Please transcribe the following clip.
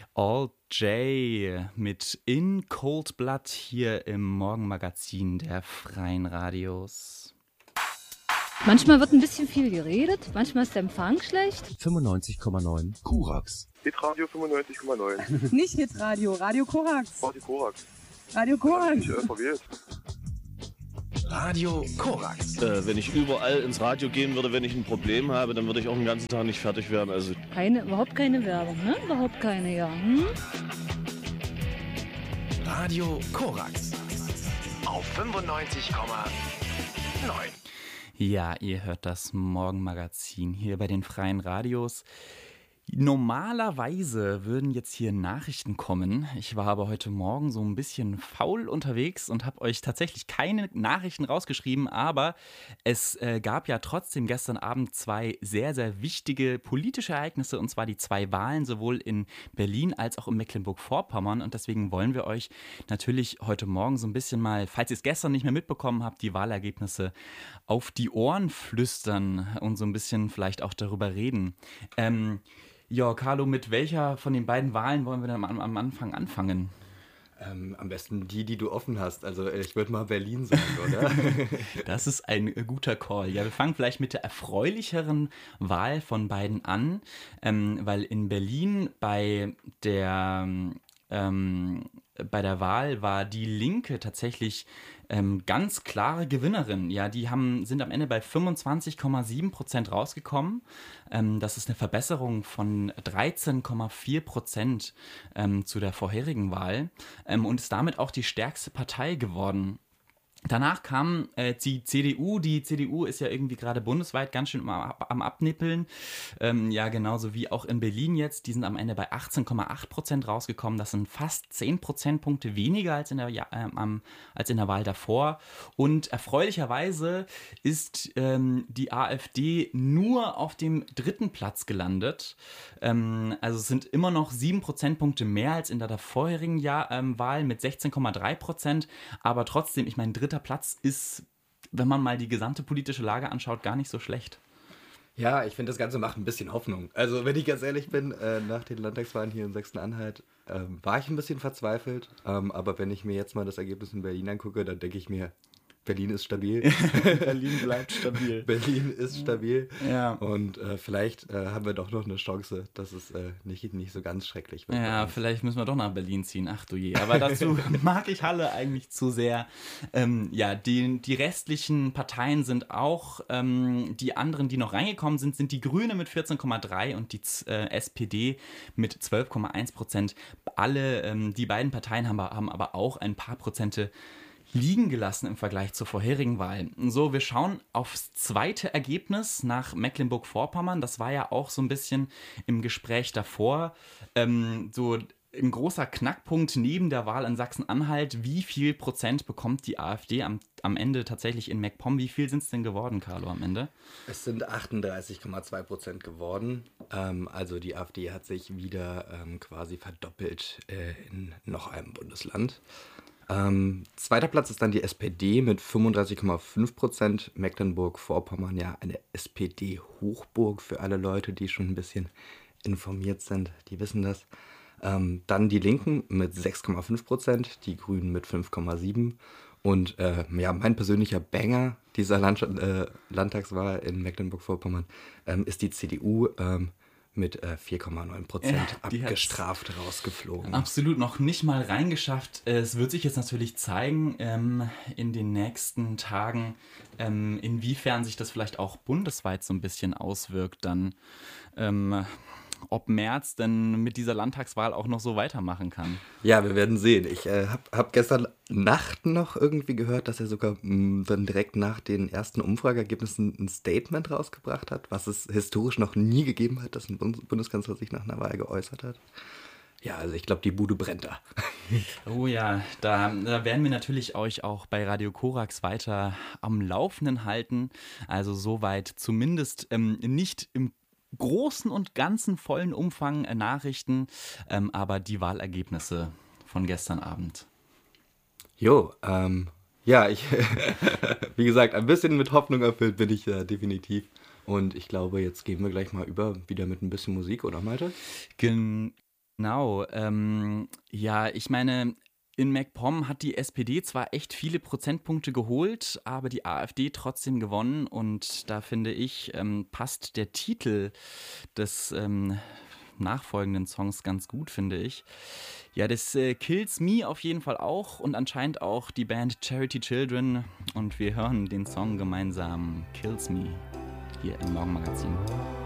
All J mit In Cold Blood hier im Morgenmagazin der Freien Radios. Manchmal wird ein bisschen viel geredet, manchmal ist der Empfang schlecht. 95,9 Korax. Hitradio 95,9. Nicht Hitradio, Radio Korax. Radio Korax. Radio Korax. Ich verwählt. Radio Korax. Wenn ich überall ins Radio gehen würde, wenn ich ein Problem habe, dann würde ich auch den ganzen Tag nicht fertig werden. Also Überhaupt keine Werbung, ne? Überhaupt keine, ja. Radio Korax. Auf 95,9. Ja, ihr hört das Morgenmagazin hier bei den Freien Radios. Normalerweise würden jetzt hier Nachrichten kommen. Ich war aber heute Morgen so ein bisschen faul unterwegs und habe euch tatsächlich keine Nachrichten rausgeschrieben, aber es gab ja trotzdem gestern Abend zwei sehr, sehr wichtige politische Ereignisse, und zwar die zwei Wahlen sowohl in Berlin als auch in Mecklenburg-Vorpommern, und deswegen wollen wir euch natürlich heute Morgen so ein bisschen mal, falls ihr es gestern nicht mehr mitbekommen habt, die Wahlergebnisse auf die Ohren flüstern und so ein bisschen vielleicht auch darüber reden. Ja, Carlo, mit welcher von den beiden Wahlen wollen wir dann am Anfang anfangen? Am besten die du offen hast. Also ich würde mal Berlin sagen, oder? Das ist ein guter Call. Ja, wir fangen vielleicht mit der erfreulicheren Wahl von beiden an, weil in Berlin bei der Wahl war die Linke tatsächlich ganz klare Gewinnerin. Ja, die sind am Ende bei 25,7% rausgekommen. Das ist eine Verbesserung von 13,4% zu der vorherigen Wahl und ist damit auch die stärkste Partei geworden. Danach kam die CDU. Die CDU ist ja irgendwie gerade bundesweit ganz schön am Abnippeln. Ja, genauso wie auch in Berlin jetzt. Die sind am Ende bei 18,8% rausgekommen. Das sind fast 10 Prozentpunkte weniger als in der Wahl davor. Und erfreulicherweise ist die AfD nur auf dem 3. Platz gelandet. Also es sind immer noch 7 Prozentpunkte mehr als in der vorherigen Wahl mit 16,3%. Aber trotzdem, ich meine, 3. Platz ist, wenn man mal die gesamte politische Lage anschaut, gar nicht so schlecht. Ja, ich finde, das Ganze macht ein bisschen Hoffnung. Also wenn ich ganz ehrlich bin, nach den Landtagswahlen hier in Sachsen-Anhalt war ich ein bisschen verzweifelt. Aber wenn ich mir jetzt mal das Ergebnis in Berlin angucke, dann denke ich mir, Berlin ist stabil. Berlin bleibt stabil. Berlin ist stabil. Ja. Und vielleicht haben wir doch noch eine Chance, dass es nicht so ganz schrecklich wird. Ja, vielleicht müssen wir doch nach Berlin ziehen. Ach du je. Aber dazu mag ich Halle eigentlich zu sehr. Ja, die restlichen Parteien sind auch, die anderen, die noch reingekommen sind die Grüne mit 14,3 und die SPD mit 12,1%. Die beiden Parteien haben aber auch ein paar Prozente liegen gelassen im Vergleich zur vorherigen Wahl. So, wir schauen aufs zweite Ergebnis nach Mecklenburg-Vorpommern. Das war ja auch so ein bisschen im Gespräch davor. So ein großer Knackpunkt neben der Wahl in Sachsen-Anhalt. Wie viel Prozent bekommt die AfD am Ende tatsächlich in MacPom? Wie viel sind es denn geworden, Carlo, am Ende? Es sind 38,2% geworden. Also die AfD hat sich wieder quasi verdoppelt in noch einem Bundesland. Zweiter Platz ist dann die SPD mit 35,5%. Mecklenburg-Vorpommern, ja, eine SPD-Hochburg für alle Leute, die schon ein bisschen informiert sind, die wissen das. Dann die Linken mit 6,5%, die Grünen mit 5,7%. Und ja, mein persönlicher Banger dieser Landtagswahl in Mecklenburg-Vorpommern ist die CDU mit 4,9% abgestraft rausgeflogen. Absolut, noch nicht mal reingeschafft. Es wird sich jetzt natürlich zeigen in den nächsten Tagen, inwiefern sich das vielleicht auch bundesweit so ein bisschen auswirkt dann. Ob Merz denn mit dieser Landtagswahl auch noch so weitermachen kann. Ja, wir werden sehen. Ich hab gestern Nacht noch irgendwie gehört, dass er sogar dann direkt nach den ersten Umfrageergebnissen ein Statement rausgebracht hat, was es historisch noch nie gegeben hat, dass ein Bundeskanzler sich nach einer Wahl geäußert hat. Ja, also ich glaube, die Bude brennt da. Oh ja, da werden wir natürlich euch auch bei Radio Korax weiter am Laufenden halten. Also soweit zumindest nicht im großen und ganzen vollen Umfang Nachrichten, aber die Wahlergebnisse von gestern Abend. Jo, ja, wie gesagt, ein bisschen mit Hoffnung erfüllt bin ich definitiv. Und ich glaube, jetzt gehen wir gleich mal wieder mit ein bisschen Musik, oder Malte? Genau, ja, ich meine, in MacPom hat die SPD zwar echt viele Prozentpunkte geholt, aber die AfD trotzdem gewonnen und da finde ich, passt der Titel des nachfolgenden Songs ganz gut, finde ich. Ja, das Kills Me auf jeden Fall auch und anscheinend auch die Band Charity Children und wir hören den Song gemeinsam Kills Me hier im Morgenmagazin.